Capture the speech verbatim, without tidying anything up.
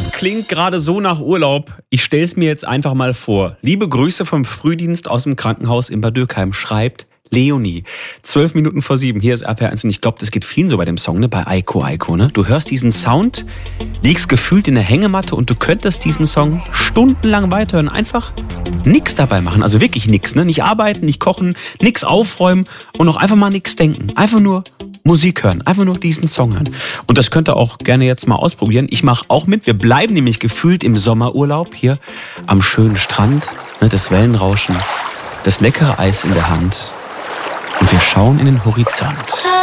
Das klingt gerade so nach Urlaub. Ich stell's mir jetzt einfach mal vor. Liebe Grüße vom Frühdienst aus dem Krankenhaus in Bad Dürkheim, schreibt Leonie. Zwölf Minuten vor sieben. Hier ist R P R eins und ich glaube, das geht vielen so bei dem Song, ne? Bei Eiko Eiko, ne? Du hörst diesen Sound, liegst gefühlt in der Hängematte und du könntest diesen Song stundenlang weiterhören. Einfach nix dabei machen. Also wirklich nix, ne? Nicht arbeiten, nicht kochen, nix aufräumen und auch einfach mal nix denken. Einfach nur Musik hören. Einfach nur diesen Song hören. Und das könnt ihr auch gerne jetzt mal ausprobieren. Ich mache auch mit. Wir bleiben nämlich gefühlt im Sommerurlaub hier am schönen Strand. Ne? Das Wellenrauschen, das leckere Eis in der Hand. Und wir schauen in den Horizont.